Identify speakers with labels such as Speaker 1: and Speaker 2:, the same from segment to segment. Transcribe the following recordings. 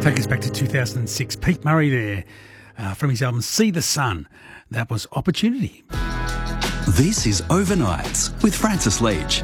Speaker 1: Take us back to 2006. Pete Murray there from his album See the Sun. That was Opportunity.
Speaker 2: This is Overnights with Francis Leach.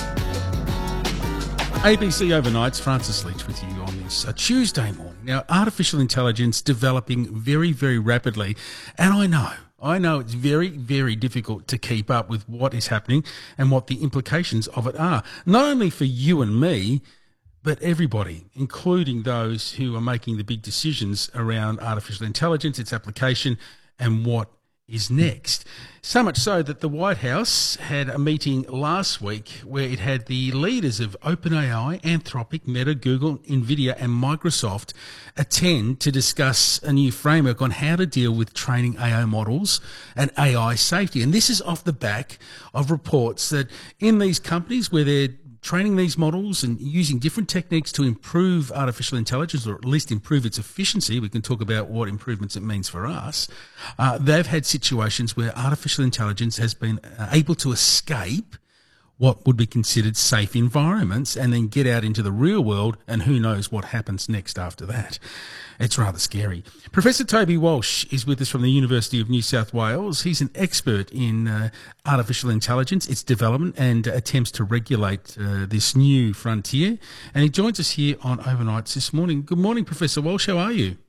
Speaker 1: ABC Overnights, Francis Leach with you on this Tuesday morning. Now, artificial intelligence developing very, very rapidly, and I know it's very, very difficult to keep up with what is happening and what the implications of it are, not only for you and me, but everybody, including those who are making the big decisions around artificial intelligence, its application, and what is next. So much so that the White House had a meeting last week where it had the leaders of OpenAI, Anthropic, Meta, Google, Nvidia and Microsoft attend to discuss a new framework on how to deal with training AI models and AI safety. And this is off the back of reports that in these companies where they're training these models and using different techniques to improve artificial intelligence, or at least improve its efficiency, we can talk about what improvements it means for us, they've had situations where artificial intelligence has been able to escape what would be considered safe environments and then get out into the real world, and who knows what happens next after that. It's rather scary. Professor Toby Walsh is with us from the University of New South Wales. He's an expert in artificial intelligence, its development and attempts to regulate this new frontier. And he joins us here on Overnights this morning. Good morning, Professor Walsh. How are you?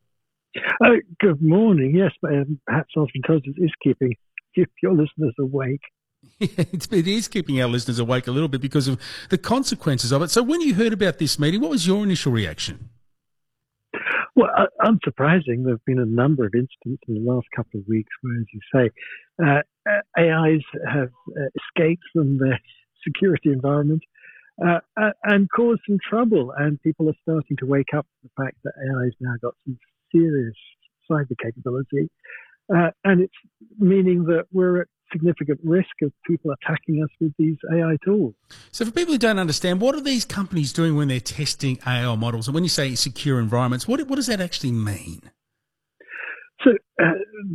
Speaker 3: Good morning. Yes, but perhaps Artificial Intelligence is keeping your listeners awake.
Speaker 1: It is keeping our listeners awake a little bit because of the consequences of it. So when you heard about this meeting, what was your initial reaction?
Speaker 3: Well, unsurprising, there have been a number of incidents in the last couple of weeks where, as you say, AIs have escaped from their security environment and caused some trouble. And people are starting to wake up to the fact that AI's now got some serious cyber capability. And it's meaning that we're at significant risk of people attacking us with these AI tools.
Speaker 1: So for people who don't understand, what are these companies doing when they're testing AI models? And when you say secure environments, what does that actually mean?
Speaker 3: So